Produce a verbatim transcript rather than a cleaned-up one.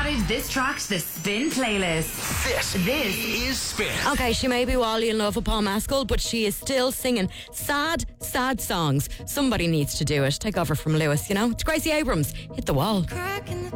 added this track to the Spin playlist. This, This is Spin. Okay, she may be wildly in love with Paul Mescal, but she is still singing sad, sad songs. Somebody needs to do it. Take over from Lewis, you know. It's Gracie Abrams. Hit the wall.